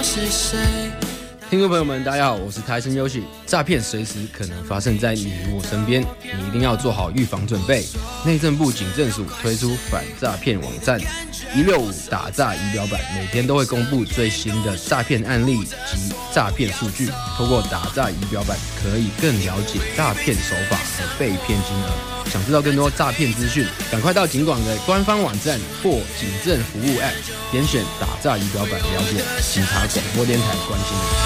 是谁？ 听众朋友们，大家好，我是台森优喜。诈骗随时可能发生在你我身边，你一定要做好预防准备。内政部警政署推出反诈骗网站165打诈仪表板，每天都会公布最新的诈骗案例及诈骗数据。透过打诈仪表板，可以更了解诈骗手法和被骗金额。想知道更多诈骗资讯，赶快到警广的官方网站或警政服务 App， 点选打诈仪表板了解。警察广播电台关心你。